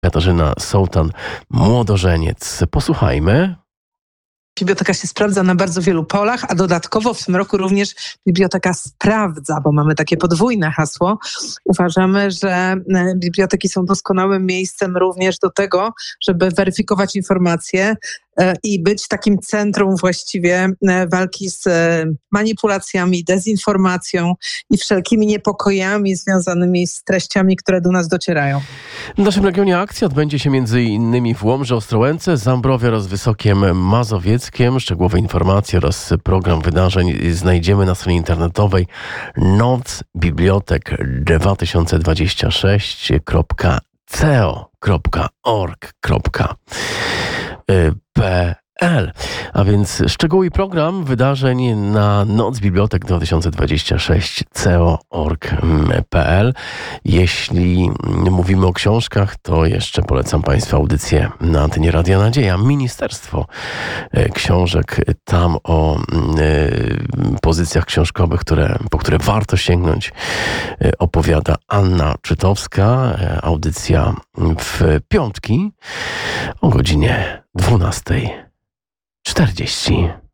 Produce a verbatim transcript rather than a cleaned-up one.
Katarzyna Sołtan, młodożeniec. Posłuchajmy. Biblioteka się sprawdza na bardzo wielu polach, a dodatkowo w tym roku również biblioteka sprawdza, bo mamy takie podwójne hasło. Uważamy, że biblioteki są doskonałym miejscem również do tego, żeby weryfikować informacje i być takim centrum właściwie walki z manipulacjami, dezinformacją i wszelkimi niepokojami związanymi z treściami, które do nas docierają. W naszym regionie akcja odbędzie się między innymi w Łomży, Ostrołęce, Zambrowie oraz Wysokiem Mazowieckiem. Szczegółowe informacje oraz program wydarzeń znajdziemy na stronie internetowej noc bibliotek dwa tysiące dwadzieścia sześć kropka c o kropka org kropka p l. A więc szczegóły i program wydarzeń na Noc Bibliotek dwa tysiące dwadzieścia sześć c o kropka org kropka p l. Jeśli mówimy o książkach, to jeszcze polecam Państwu audycję na antenie Radia Nadzieja. Ministerstwo Książek, tam o y, pozycjach książkowych, które, po które warto sięgnąć, y, opowiada Anna Czytowska. Audycja w piątki o godzinie dwunasta czterdzieści.